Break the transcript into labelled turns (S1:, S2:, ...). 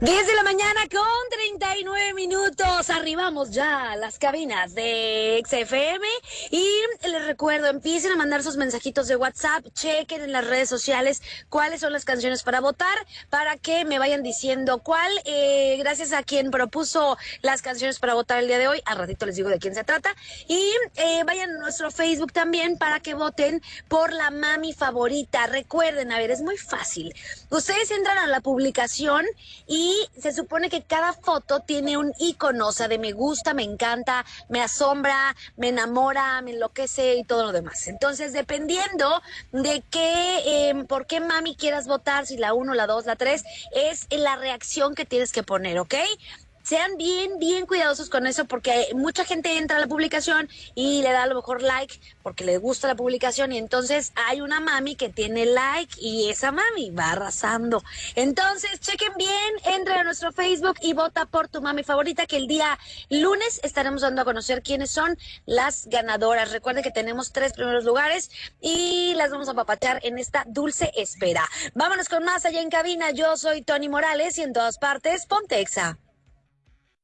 S1: 10 de la mañana con 39 minutos. Arribamos ya a las cabinas de XFM y les recuerdo, empiecen a mandar sus mensajitos de WhatsApp, chequen en las redes sociales cuáles son las canciones para votar, para que me vayan diciendo cuál, gracias a quien propuso las canciones para votar el día de hoy. Al ratito les digo de quién se trata. Y vayan a nuestro Facebook también para que voten por la mami favorita. Recuerden, a ver, es muy fácil. Ustedes entran a la publicación y se supone que cada foto tiene un icono, o sea, de me gusta, me encanta, me asombra, me enamora, me enloquece y todo lo demás. Entonces, dependiendo de qué, por qué mami quieras votar, si la 1, la 2, la 3, es la reacción que tienes que poner, ¿ok? Sean bien cuidadosos con eso, porque mucha gente entra a la publicación y le da a lo mejor like porque le gusta la publicación, y entonces hay una mami que tiene like y esa mami va arrasando. Entonces, chequen bien, entren a nuestro Facebook y vota por tu mami favorita, que el día lunes estaremos dando a conocer quiénes son las ganadoras. Recuerden que tenemos 3 primeros lugares y las vamos a papachar en esta dulce espera. Vámonos con más allá en cabina. Yo soy Tony Morales y en todas partes, ponte Exa.